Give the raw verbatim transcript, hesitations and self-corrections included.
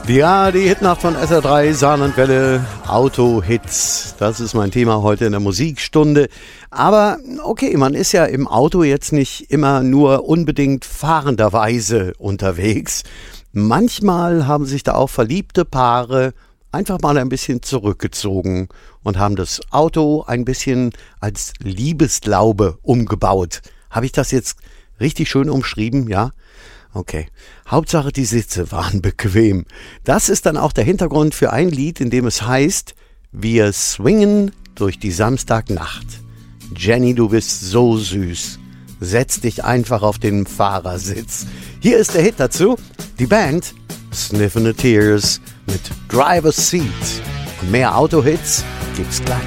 Ja, die Hitnacht von S R drei, Saarlandwelle, Auto-Hits. Das ist mein Thema heute in der Musikstunde. Aber okay, man ist ja im Auto jetzt nicht immer nur unbedingt fahrenderweise unterwegs. Manchmal haben sich da auch verliebte Paare einfach mal ein bisschen zurückgezogen und haben das Auto ein bisschen als Liebeslaube umgebaut. Habe ich das jetzt richtig schön umschrieben, ja? Okay. Hauptsache die Sitze waren bequem. Das ist dann auch der Hintergrund für ein Lied, in dem es heißt, wir swingen durch die Samstagnacht. Jenny, du bist so süß. Setz dich einfach auf den Fahrersitz. Hier ist der Hit dazu. Die Band Sniffin' the Tears mit Driver's Seat. Und mehr Autohits gibt's gleich.